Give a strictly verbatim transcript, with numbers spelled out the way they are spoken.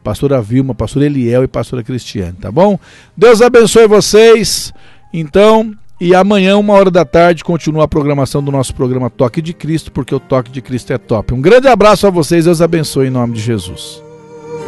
pastora Vilma, pastor Eliel e pastora Cristiane, tá bom? Deus abençoe vocês, então, e amanhã, uma hora da tarde, continua a programação do nosso programa Toque de Cristo, porque o Toque de Cristo é top. Um grande abraço a vocês, Deus abençoe em nome de Jesus.